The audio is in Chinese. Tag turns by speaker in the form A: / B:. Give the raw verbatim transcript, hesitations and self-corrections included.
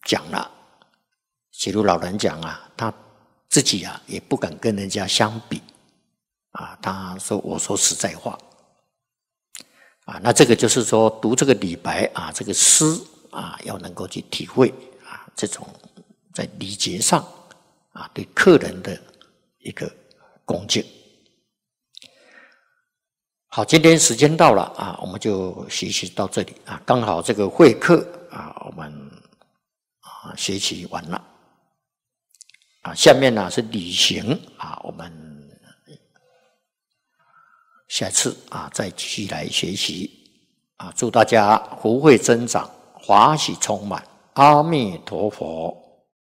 A: 讲了，启如老人讲啊，他自己啊也不敢跟人家相比啊。他说：“我说实在话啊，那这个就是说读这个李白啊，这个诗啊，要能够去体会啊，这种在礼节上啊对客人的一个恭敬。”好，今天时间到了啊，我们就学习到这里啊。刚好这个会课啊，我们啊学习完了啊。下面呢是旅行啊，我们下次啊再继续来学习啊。祝大家福慧增长，华喜充满，阿弥陀佛。